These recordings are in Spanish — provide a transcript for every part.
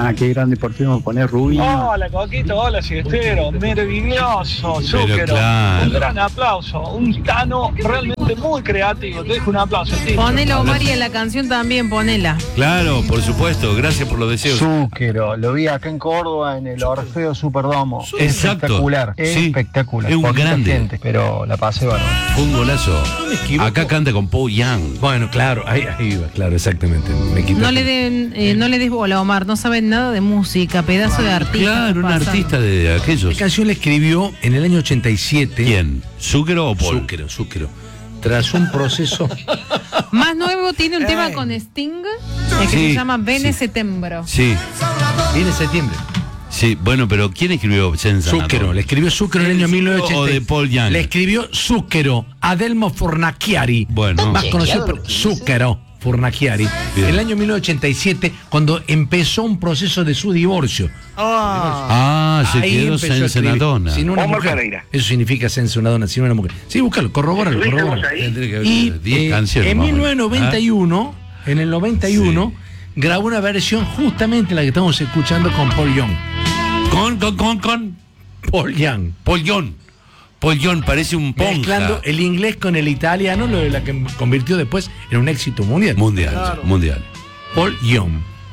Ah, qué grande, por fin me poner Rubio. Hola, Coquito, hola, Siestero. Maravilloso, Zúquero. claro. Un gran aplauso. Un Tano realmente muy creativo. Te dejo un aplauso, tío. Ponela, Omar, y en la canción también, ponela. Claro, por supuesto, gracias por los deseos. Zúquero, lo vi acá en Córdoba en el Orfeo Superdomo. Exacto. Espectacular, Sí. espectacular. Es un Poquita grande. gente, pero la pasé bárbaro. Fue un golazo. Acá canta con Paul Young. Bueno, claro, ahí va, claro, exactamente. Me quitaste. No le des bola, Omar, no saben nada de música, pedazo de artista. Claro, un pasando. artista de aquellos. La canción la escribió en el año 87. ¿Quién? ¿Zúquero o Paul? Zúquero. Tras un proceso. Más nuevo tiene un tema con Sting, que Sí, se llama Bene sí. Setembro. Sí, Viene septiembre. sí. Bueno, pero ¿quién escribió Senza? Zúquero, le escribió Zúquero en el año ¿O 1980. de Paul Young? Le escribió Zúquero, Adelmo Fornaciari. Bueno. Más conocido por Zúquero Fornaciari. Bien. En el año 1987, cuando empezó un proceso de su divorcio. Se Ahí quedó empezó a escribir. senza una donna. Sin una Omar mujer. Pereira. Eso significa senza una donna, sin una mujer. Sí, búscalo, corrobóralo. Tendré que haber Y 10 canciones. en más o menos. 1991, en el 91, grabó una versión justamente la que estamos escuchando con Paul Young. Con Paul Young. Paul Young. Paul Young parece un ponja. Mezclando el inglés con el italiano, lo de la que convirtió después en un éxito mundial. Mundial, mundial. Paul Young.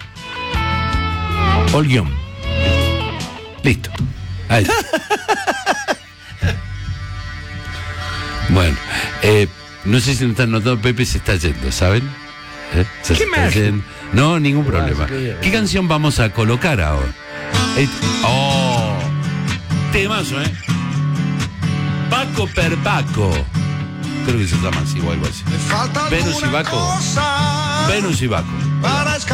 Paul Young. Listo. Ahí. Bueno, no sé si nos están notando, Pepe se está yendo, ¿saben? Se ¿Qué está más? yendo. No, ningún problema. ¿Qué canción vamos a colocar ahora? Temazo, ¿eh? Paco per Paco. Creo que se llama así o algo así. Venus y Baco. Venus y Baco.